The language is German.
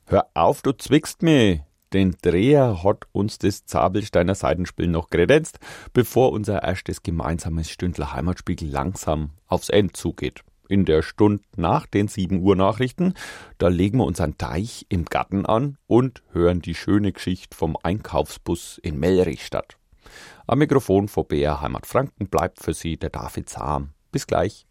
Hör auf, du zwickst mich. Den Dreher hat uns das Zabelsteiner Seidenspiel noch kredenzt, bevor unser erstes gemeinsames Stündler Heimatspiegel langsam aufs End zugeht. In der Stunde nach den 7 Uhr Nachrichten, da legen wir unseren Teich im Garten an und hören die schöne Geschichte vom Einkaufsbus in Mellrichstadt. Am Mikrofon von BR Heimat Franken bleibt für Sie der David Zahm. Bis gleich.